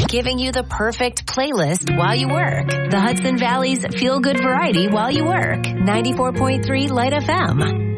giving you the perfect playlist while you work. The Hudson Valley's feel-good variety while you work. 94.3 Light FM.